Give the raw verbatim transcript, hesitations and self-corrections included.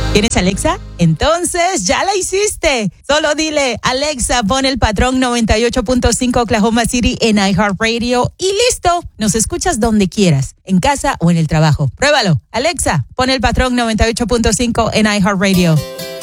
¿Tienes Alexa? Entonces ya la hiciste. Solo dile, Alexa, pon el patrón noventa y ocho punto cinco Oklahoma City en iHeartRadio y listo. Nos escuchas donde quieras, en casa o en el trabajo. Pruébalo. Alexa, pon el patrón noventa y ocho punto cinco en iHeartRadio.